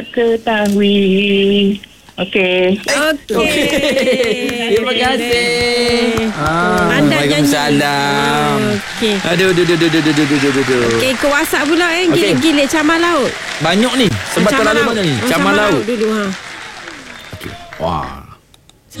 ketahui. Okey. Terima kasih. Waalaikumsalam. Okey. Aduh. Okey, ke WhatsApp pula Okey. Gilir Camal Laut. Banyak ni. Sebab terlalu banyak ni. Camal laut. Dulu Wah.